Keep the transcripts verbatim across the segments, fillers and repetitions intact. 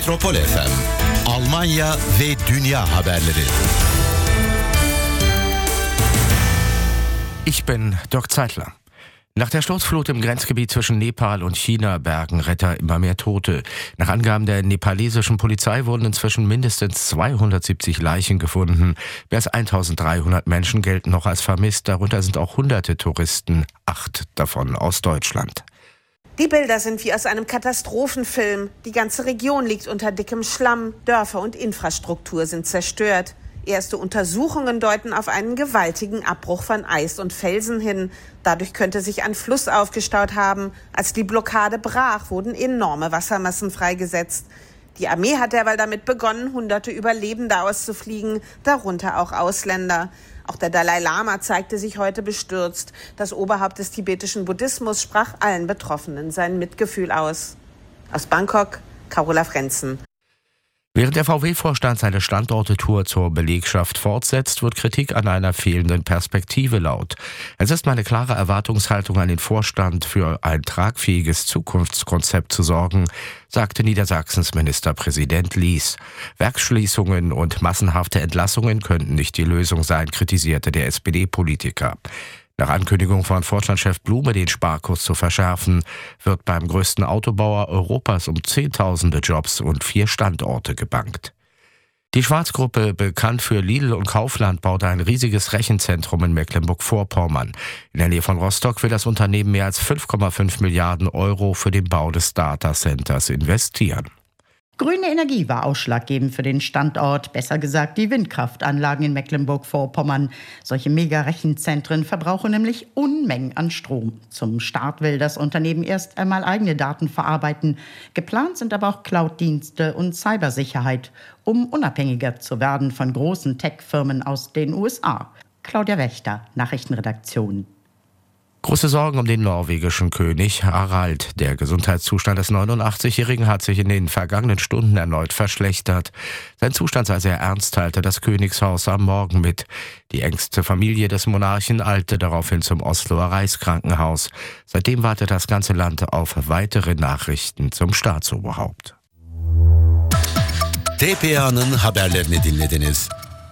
Metropol F M, Almanya ve dünya haberleri. Ich bin Dirk Zeitler. Nach der Sturzflut im Grenzgebiet zwischen Nepal und China bergen Retter immer mehr Tote. Nach Angaben der nepalesischen Polizei wurden inzwischen mindestens zweihundertsiebzig Leichen gefunden. Mehr als eintausenddreihundert Menschen gelten noch als vermisst. Darunter sind auch hunderte Touristen, acht davon aus Deutschland. Die Bilder sind wie aus einem Katastrophenfilm. Die ganze Region liegt unter dickem Schlamm. Dörfer und Infrastruktur sind zerstört. Erste Untersuchungen deuten auf einen gewaltigen Abbruch von Eis und Felsen hin. Dadurch könnte sich ein Fluss aufgestaut haben. Als die Blockade brach, wurden enorme Wassermassen freigesetzt. Die Armee hat derweil damit begonnen, hunderte Überlebende auszufliegen, darunter auch Ausländer. Auch der Dalai Lama zeigte sich heute bestürzt. Das Oberhaupt des tibetischen Buddhismus sprach allen Betroffenen sein Mitgefühl aus. Aus Bangkok, Carola Frenzen. Während der V W-Vorstand seine Standorte-Tour zur Belegschaft fortsetzt, wird Kritik an einer fehlenden Perspektive laut. Es ist meine klare Erwartungshaltung an den Vorstand, für ein tragfähiges Zukunftskonzept zu sorgen, sagte Niedersachsens Ministerpräsident Lies. Werksschließungen und massenhafte Entlassungen könnten nicht die Lösung sein, kritisierte der S P D-Politiker. Nach Ankündigung von Vorstandschef Blume, den Sparkurs zu verschärfen, wird beim größten Autobauer Europas um Zehntausende Jobs und vier Standorte gebankt. Die Schwarz-Gruppe, bekannt für Lidl und Kaufland, baut ein riesiges Rechenzentrum in Mecklenburg-Vorpommern. In der Nähe von Rostock will das Unternehmen mehr als fünf Komma fünf Milliarden Euro für den Bau des Datacenters investieren. Grüne Energie war ausschlaggebend für den Standort, besser gesagt die Windkraftanlagen in Mecklenburg-Vorpommern. Solche Mega-Rechenzentren verbrauchen nämlich Unmengen an Strom. Zum Start will das Unternehmen erst einmal eigene Daten verarbeiten. Geplant sind aber auch Cloud-Dienste und Cybersicherheit, um unabhängiger zu werden von großen Tech-Firmen aus den U S A. Claudia Wächter, Nachrichtenredaktion. Große Sorgen um den norwegischen König Harald. Der Gesundheitszustand des neunundachtzigjährigen hat sich in den vergangenen Stunden erneut verschlechtert. Sein Zustand sei sehr ernst, teilte das Königshaus am Morgen mit. Die engste Familie des Monarchen eilte daraufhin zum Osloer Reichskrankenhaus. Seitdem wartet das ganze Land auf weitere Nachrichten zum Staatsoberhaupt. T P A'nın haberlerini dinlediniz.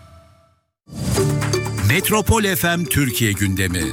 Metropol F M Türkiye gündemi.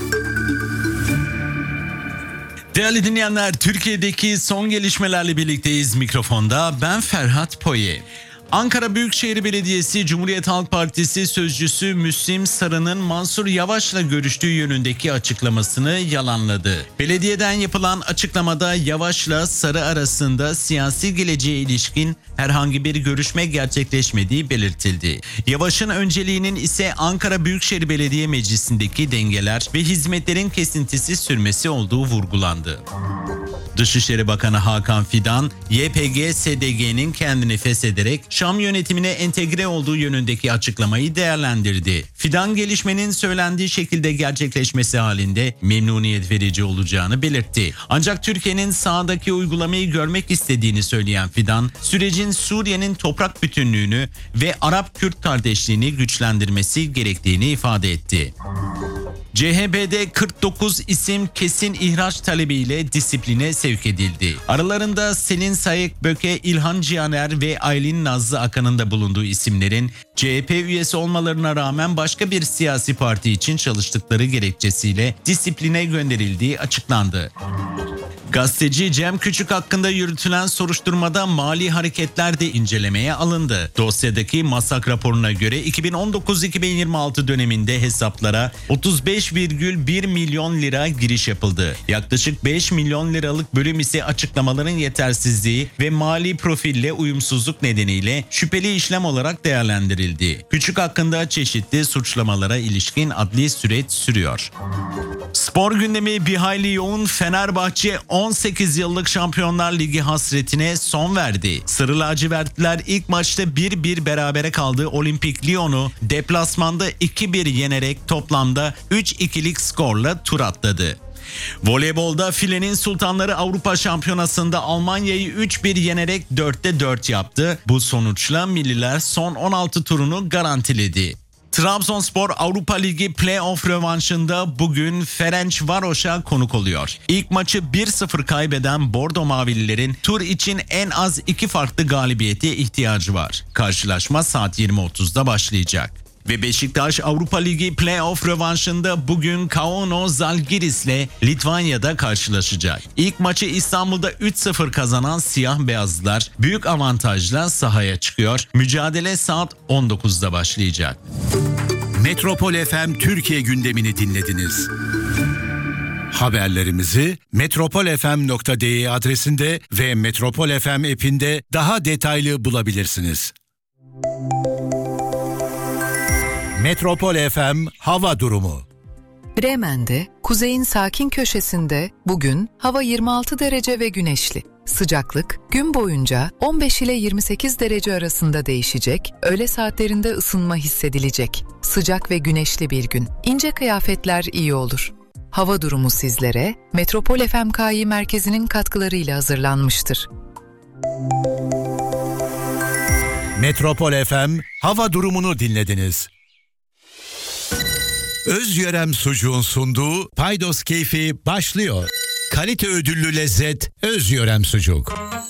Değerli dinleyenler, Türkiye'deki son gelişmelerle birlikteyiz. Mikrofonda ben Ferhat Poye. Ankara Büyükşehir Belediyesi Cumhuriyet Halk Partisi sözcüsü Müslim Sarı'nın Mansur Yavaş'la görüştüğü yönündeki açıklamasını yalanladı. Belediyeden yapılan açıklamada Yavaş'la Sarı arasında siyasi geleceğe ilişkin herhangi bir görüşme gerçekleşmediği belirtildi. Yavaş'ın önceliğinin ise Ankara Büyükşehir Belediye Meclisi'ndeki dengeler ve hizmetlerin kesintisiz sürmesi olduğu vurgulandı. Dışişleri Bakanı Hakan Fidan, Y P G S D G'nin kendini feshederek Şam yönetimine entegre olduğu yönündeki açıklamayı değerlendirdi. Fidan, gelişmenin söylendiği şekilde gerçekleşmesi halinde memnuniyet verici olacağını belirtti. Ancak Türkiye'nin sahadaki uygulamayı görmek istediğini söyleyen Fidan, sürecin Suriye'nin toprak bütünlüğünü ve Arap-Kürt kardeşliğini güçlendirmesi gerektiğini ifade etti. C H P'de kırk dokuz isim kesin ihraç talebiyle disipline sevk edildi. Aralarında Selin Sayık-Böke, İlhan Cihaner ve Aylin Nazlı Akan'ın da bulunduğu isimlerin C H P üyesi olmalarına rağmen başka bir siyasi parti için çalıştıkları gerekçesiyle disipline gönderildiği açıklandı. Gazeteci Cem Küçük hakkında yürütülen soruşturmada mali hareketler de incelemeye alındı. Dosyadaki masak raporuna göre iki bin on dokuz iki bin yirmi altı döneminde hesaplara otuz beş virgül bir milyon lira giriş yapıldı. Yaklaşık beş milyon liralık bölüm ise açıklamaların yetersizliği ve mali profille uyumsuzluk nedeniyle şüpheli işlem olarak değerlendirildi. Küçük hakkında çeşitli suçlamalara ilişkin adli süreç sürüyor. Spor gündemi bir hayli yoğun. Fenerbahçe on sekiz yıllık Şampiyonlar Ligi hasretine son verdi. Sarı lacivertliler ilk maçta bir bir berabere kaldığı Olimpik Lyon'u deplasmanda iki bir yenerek toplamda üç ikilik skorla tur atladı. Voleybolda filenin sultanları Avrupa Şampiyonası'nda Almanya'yı üç bir yenerek dörtte dört yaptı. Bu sonuçla milliler son on altı turunu garantiledi. Trabzonspor Avrupa Ligi Playoff rövanşında bugün Ferencvaros'a konuk oluyor. İlk maçı bir sıfır kaybeden Bordo Mavililerin tur için en az iki farklı galibiyete ihtiyacı var. Karşılaşma saat yirmi otuzda başlayacak. Ve Beşiktaş Avrupa Ligi Playoff rövanşında bugün Kauno Žalgiris'le Litvanya'da karşılaşacak. İlk maçı İstanbul'da üç sıfır kazanan siyah beyazlılar büyük avantajla sahaya çıkıyor. Mücadele saat on dokuzda başlayacak. Metropol F M Türkiye gündemini dinlediniz. Haberlerimizi metropol f m nokta d e adresinde ve Metropol F M app'inde daha detaylı bulabilirsiniz. Metropol F M hava durumu. Bremen'de, kuzeyin sakin köşesinde bugün hava yirmi altı derece ve güneşli. Sıcaklık gün boyunca on beş ile yirmi sekiz derece arasında değişecek, öğle saatlerinde ısınma hissedilecek. Sıcak ve güneşli bir gün. İnce kıyafetler iyi olur. Hava durumu sizlere Metropol F M K I merkezinin katkılarıyla hazırlanmıştır. Metropol F M hava durumunu dinlediniz. Özyörem Sucuğun sunduğu Paydos Keyfi başlıyor. Kalite ödüllü lezzet Özyörem Sucuk.